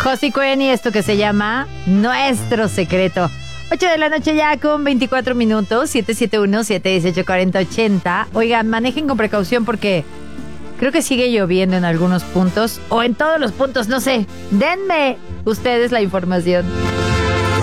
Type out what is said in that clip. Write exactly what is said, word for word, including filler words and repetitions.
Josie Cuen y esto que se llama Nuestro Secreto. ocho de la noche ya con veinticuatro minutos, siete siete uno, siete uno ocho, cuatro cero ocho cero. Oigan, manejen con precaución porque creo que sigue lloviendo en algunos puntos o en todos los puntos, no sé. Denme ustedes la información.